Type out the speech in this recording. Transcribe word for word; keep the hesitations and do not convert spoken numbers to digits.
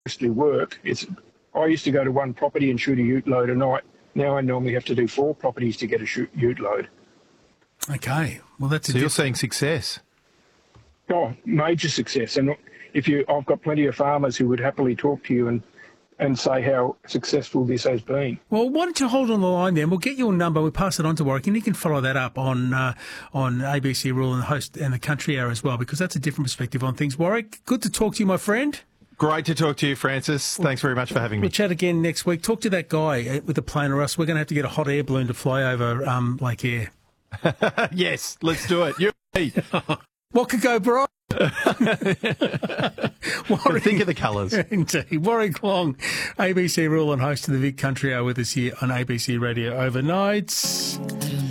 mostly work. It's I used to go to one property and shoot a ute load a night. Now I normally have to do four properties to get a shoot, ute load. Okay, well that's a So you're different... seeing success. Oh, major success. And if you, I've got plenty of farmers who would happily talk to you and, and say how successful this has been. Well, why don't you hold on the line then? We'll get your number. We'll pass it on to Warwick, and you can follow that up on uh, on A B C Rural and the Host and the Country Hour as well, because that's a different perspective on things. Warwick, good to talk to you, my friend. Great to talk to you, Francis. Thanks very much for having me. We'll chat again next week. Talk to that guy with the plane, or else we're going to have to get a hot air balloon to fly over um, Lake Eyre. Yes, let's do it. You and me. What could go wrong? Warwick, think of the colours. Indeed. Warwick Long, A B C Rural and host of the Vic Country Hour with us here on A B C Radio Overnight.